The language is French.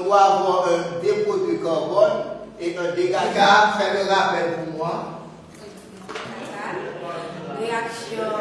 doit avoir un dépôt de carbone et un dégagement. Fais le rappel pour moi. Réaction